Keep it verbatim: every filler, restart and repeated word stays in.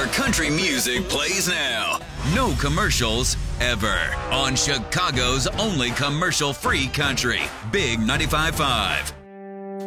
Your country music plays now. No commercials ever. On Chicago's only commercial-free country. Big ninety-five point five.